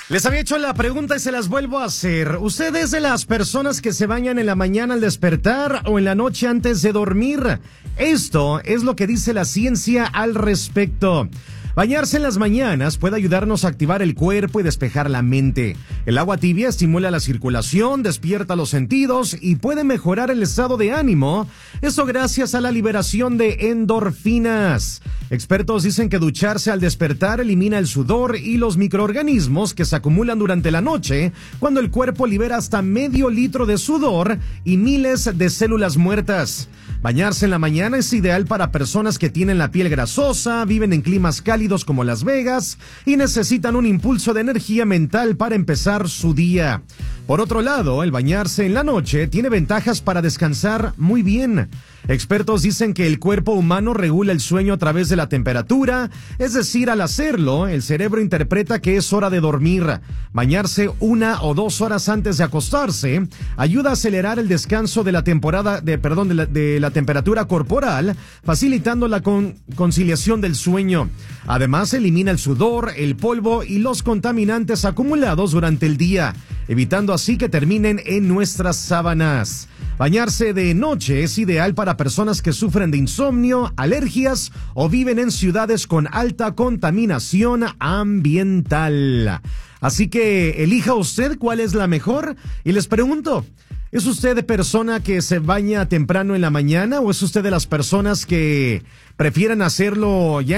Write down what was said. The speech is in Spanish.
Les había hecho la pregunta y se las vuelvo a hacer. ¿Usted es de las personas que se bañan en la mañana al despertar o en la noche antes de dormir? Esto es lo que dice la ciencia al respecto. Bañarse en las mañanas puede ayudarnos a activar el cuerpo y despejar la mente. El agua tibia estimula la circulación, despierta los sentidos y puede mejorar el estado de ánimo. Eso gracias a la liberación de endorfinas. Expertos dicen que ducharse al despertar elimina el sudor y los microorganismos que se acumulan durante la noche, cuando el cuerpo libera hasta medio litro de sudor y miles de células muertas. Bañarse en la mañana es ideal para personas que tienen la piel grasosa, viven en climas cálidos como Las Vegas y necesitan un impulso de energía mental para empezar su día. Por otro lado, el bañarse en la noche tiene ventajas para descansar muy bien. Expertos dicen que el cuerpo humano regula el sueño a través de la temperatura, es decir, al hacerlo, el cerebro interpreta que es hora de dormir. Bañarse 1 o 2 horas antes de acostarse ayuda a acelerar el descanso de la temperatura corporal, facilitando la conciliación del sueño. Además, elimina el sudor, el polvo y los contaminantes acumulados durante el día, evitando así que terminen en nuestras sábanas. Bañarse de noche es ideal para personas que sufren de insomnio, alergias o viven en ciudades con alta contaminación ambiental. Así que elija usted cuál es la mejor y les pregunto, ¿es usted de persona que se baña temprano en la mañana o es usted de las personas que prefieren hacerlo ya